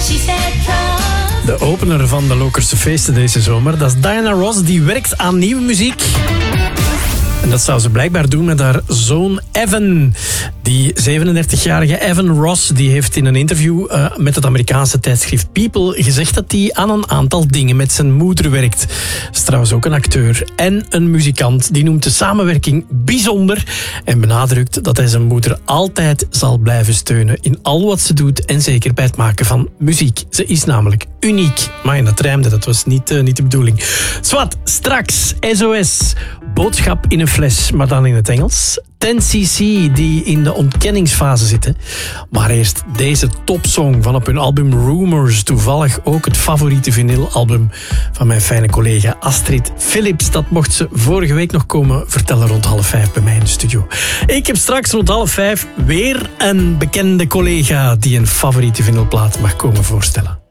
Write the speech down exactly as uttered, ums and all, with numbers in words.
De opener van de Lokerse feesten deze zomer, dat is Diana Ross, die werkt aan nieuwe muziek. En dat zou ze blijkbaar doen met haar zoon Evan. Die zevenendertigjarige Evan Ross die heeft in een interview uh, met het Amerikaanse tijdschrift People gezegd dat hij aan een aantal dingen met zijn moeder werkt. Dat is trouwens ook een acteur en een muzikant. Die noemt de samenwerking bijzonder en benadrukt dat hij zijn moeder altijd zal blijven steunen in al wat ze doet en zeker bij het maken van muziek. Ze is namelijk uniek. Maar dat rijmde, dat was niet, uh, niet de bedoeling. Zwat, straks S O S. Boodschap in een fles, maar dan in het Engels. ten C C, die in de ontkenningsfase zitten. Maar eerst deze topsong van op hun album Rumors. Toevallig ook het favoriete vinylalbum van mijn fijne collega Astrid Philips. Dat mocht ze vorige week nog komen vertellen rond half vijf bij mij in de studio. Ik heb straks rond half vijf weer een bekende collega die een favoriete vinylplaat mag komen voorstellen.